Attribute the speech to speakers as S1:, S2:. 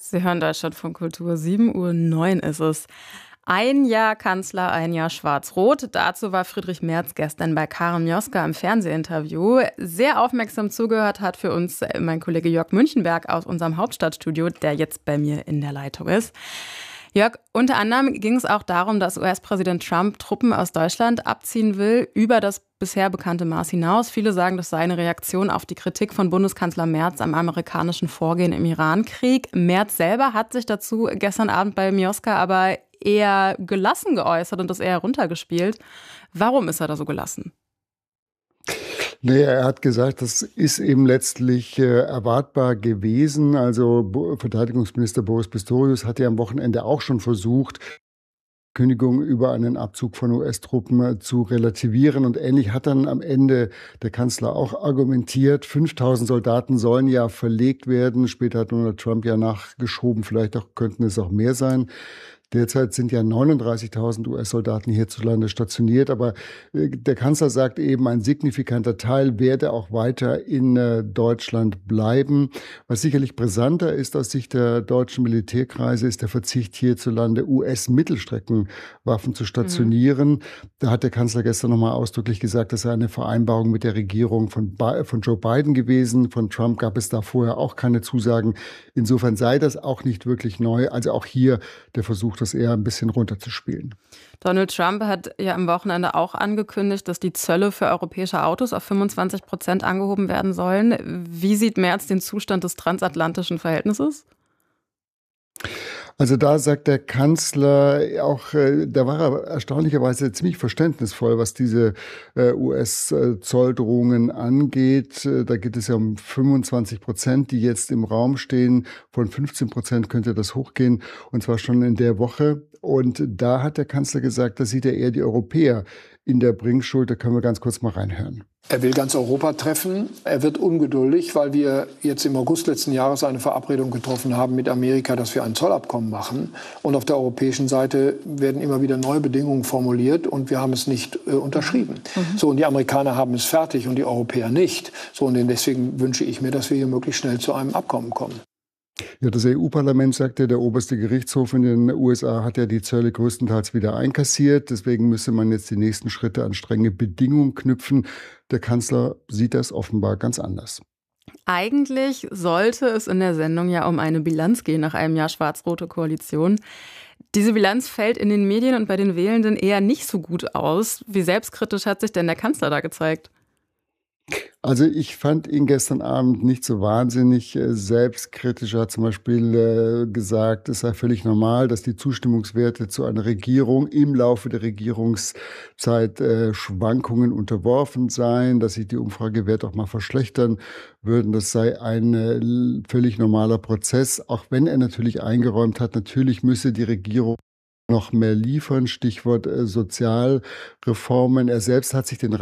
S1: Sie hören Deutschlandfunk Kultur, 7:09 Uhr ist es. Ein Jahr Kanzler, ein Jahr Schwarz-Rot. Dazu war Friedrich Merz gestern bei Karen Mioska im Fernsehinterview. Sehr aufmerksam zugehört hat für uns mein Kollege Jörg Münchenberg aus unserem Hauptstadtstudio, der jetzt bei mir in der Leitung ist. Jörg, unter anderem ging es auch darum, dass US-Präsident Trump Truppen aus Deutschland abziehen will, über das bisher bekannte Maß hinaus. Viele sagen, das sei eine Reaktion auf die Kritik von Bundeskanzler Merz am amerikanischen Vorgehen im Iran-Krieg. Merz selber hat sich dazu gestern Abend bei Mioska aber eher gelassen geäußert und das eher runtergespielt. Warum ist er da so gelassen?
S2: Naja, er hat gesagt, das ist eben letztlich erwartbar gewesen. Also Verteidigungsminister Boris Pistorius hat ja am Wochenende auch schon versucht, Kündigung über einen Abzug von US-Truppen zu relativieren. Und ähnlich hat dann am Ende der Kanzler auch argumentiert, 5.000 Soldaten sollen ja verlegt werden. Später hat Donald Trump ja nachgeschoben, vielleicht könnten es auch mehr sein. Derzeit sind ja 39.000 US-Soldaten hierzulande stationiert, aber der Kanzler sagt eben, ein signifikanter Teil werde auch weiter in Deutschland bleiben. Was sicherlich brisanter ist aus Sicht der deutschen Militärkreise, ist der Verzicht hierzulande US-Mittelstreckenwaffen zu stationieren. Da hat der Kanzler gestern nochmal ausdrücklich gesagt, das sei eine Vereinbarung mit der Regierung von Joe Biden gewesen. Von Trump gab es da vorher auch keine Zusagen. Insofern sei das auch nicht wirklich neu. Also auch hier der Versuch, das eher ein bisschen runterzuspielen.
S1: Donald Trump hat ja am Wochenende auch angekündigt, dass die Zölle für europäische Autos auf 25% angehoben werden sollen. Wie sieht Merz den Zustand des transatlantischen Verhältnisses?
S2: Also da sagt der Kanzler auch, da war er erstaunlicherweise ziemlich verständnisvoll, was diese US-Zolldrohungen angeht. Da geht es ja um 25%, die jetzt im Raum stehen. Von 15% könnte das hochgehen, und zwar schon in der Woche. Und da hat der Kanzler gesagt, da sieht er eher die Europäer in der Bringschuld. Da können wir ganz kurz mal reinhören.
S3: Er will ganz Europa treffen. Er wird ungeduldig, weil wir jetzt im August letzten Jahres eine Verabredung getroffen haben mit Amerika, dass wir ein Zollabkommen machen. Und auf der europäischen Seite werden immer wieder neue Bedingungen formuliert und wir haben es nicht unterschrieben. So, und die Amerikaner haben es fertig und die Europäer nicht. So, und deswegen wünsche ich mir, dass wir hier möglichst schnell zu einem Abkommen kommen.
S2: Ja, das EU-Parlament sagte, der oberste Gerichtshof in den USA hat ja die Zölle größtenteils wieder einkassiert. Deswegen müsse man jetzt die nächsten Schritte an strenge Bedingungen knüpfen. Der Kanzler sieht das offenbar ganz anders.
S1: Eigentlich sollte es in der Sendung ja um eine Bilanz gehen nach einem Jahr schwarz-rote Koalition. Diese Bilanz fällt in den Medien und bei den Wählenden eher nicht so gut aus. Wie selbstkritisch hat sich denn der Kanzler da gezeigt?
S2: Also ich fand ihn gestern Abend nicht so wahnsinnig selbstkritisch. Er hat zum Beispiel gesagt, es sei völlig normal, dass die Zustimmungswerte zu einer Regierung im Laufe der Regierungszeit Schwankungen unterworfen seien, dass sich die Umfragewerte auch mal verschlechtern würden. Das sei ein völlig normaler Prozess, auch wenn er natürlich eingeräumt hat, natürlich müsse die Regierung noch mehr liefern, Stichwort Sozialreformen. Er selbst hat sich den